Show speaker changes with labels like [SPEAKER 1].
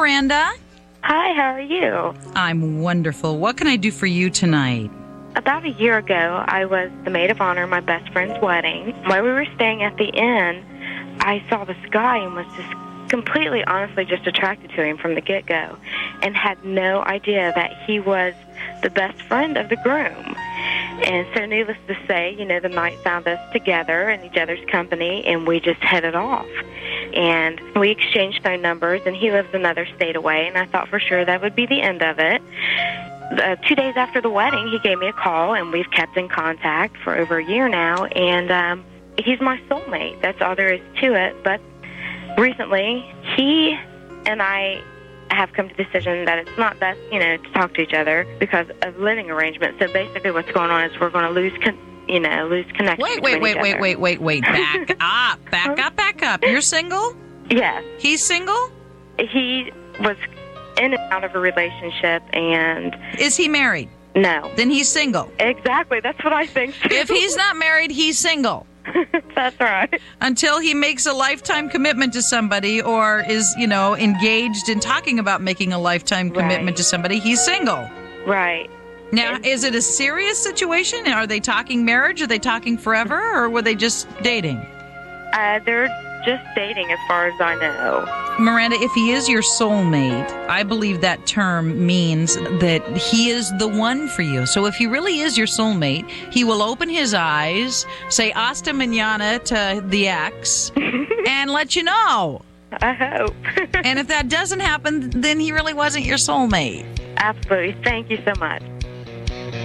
[SPEAKER 1] Miranda.
[SPEAKER 2] Hi, how are you?
[SPEAKER 1] I'm wonderful. What can I do for you tonight?
[SPEAKER 2] About a year ago, I was the maid of honor at my best friend's wedding. While we were staying at the inn, I saw this guy and was just completely, honestly, just attracted to him from the get-go and had no idea that he was the best friend of the groom. And so needless to say, the night found us together in each other's company, and we just headed off. And we exchanged phone numbers, and he lives another state away, and I thought for sure that would be the end of it. 2 days after the wedding, he gave me a call, and we've kept in contact for over a year now, and he's my soulmate. That's all there is to it. But recently, he and I have come to the decision that it's not best, to talk to each other because of living arrangements. So basically what's going on is we're going to lose connection.
[SPEAKER 1] Wait. Back up. You're single?
[SPEAKER 2] Yes.
[SPEAKER 1] He's single?
[SPEAKER 2] He was in and out of a relationship, and...
[SPEAKER 1] Is he married?
[SPEAKER 2] No.
[SPEAKER 1] Then he's single.
[SPEAKER 2] Exactly. That's what I think, too.
[SPEAKER 1] If he's not married, he's single.
[SPEAKER 2] That's right.
[SPEAKER 1] Until he makes a lifetime commitment to somebody or is, engaged in talking about making a lifetime commitment to somebody, he's single.
[SPEAKER 2] Right.
[SPEAKER 1] Now, is it a serious situation? Are they talking marriage? Are they talking forever? Or were they just dating?
[SPEAKER 2] They're just dating as far as I know.
[SPEAKER 1] Miranda, if he is your soulmate, I believe that term means that he is the one for you. So if he really is your soulmate, he will open his eyes, say hasta mañana to the ex, and let you know.
[SPEAKER 2] I hope.
[SPEAKER 1] And if that doesn't happen, then he really wasn't your soulmate.
[SPEAKER 2] Absolutely. Thank you so much.